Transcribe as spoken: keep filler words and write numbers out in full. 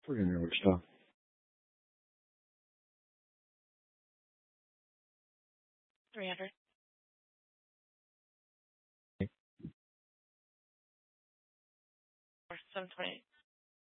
Pretty newer stuff. three hundred. Or seven twenty.